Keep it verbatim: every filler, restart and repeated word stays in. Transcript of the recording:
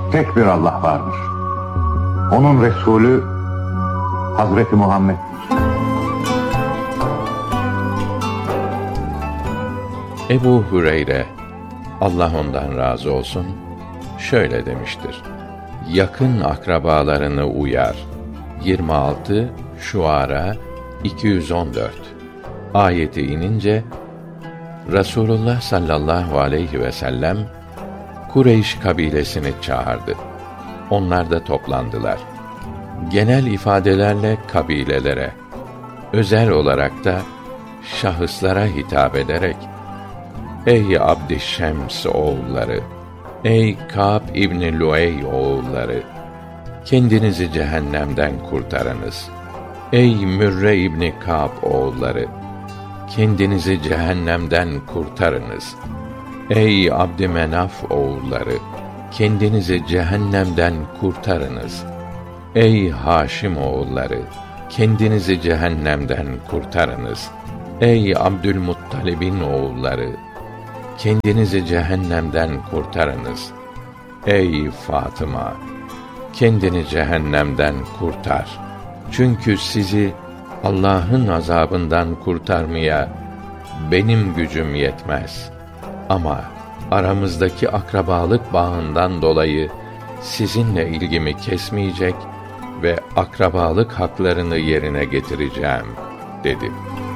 tek bir Allah vardır. Onun Resulü Hazreti Muhammed'dir. Ebu Hüreyre, Allah ondan razı olsun, şöyle demiştir: yakın akrabalarını uyar. yirmi altı Şuara iki yüz on dört ayeti inince Resulullah sallallahu aleyhi ve sellem Kureyş kabilesini çağırdı. Onlar da toplandılar. Genel ifadelerle kabilelere, özel olarak da şahıslara hitap ederek, ey Abdişşems oğulları, ey Kâb İbni Luey oğulları, kendinizi cehennemden kurtarınız. Ey Mürre İbni Kâb oğulları, kendinizi cehennemden kurtarınız. Ey Abdümenaf oğulları, kendinizi cehennemden kurtarınız. Ey Haşim oğulları, kendinizi cehennemden kurtarınız. Ey Abdülmuttalib'in oğulları, kendinizi cehennemden kurtarınız. Ey Fatıma, kendini cehennemden kurtar. Çünkü sizi Allah'ın azabından kurtarmaya benim gücüm yetmez. Ama aramızdaki akrabalık bağından dolayı sizinle ilgimi kesmeyecek ve akrabalık haklarını yerine getireceğim, dedi.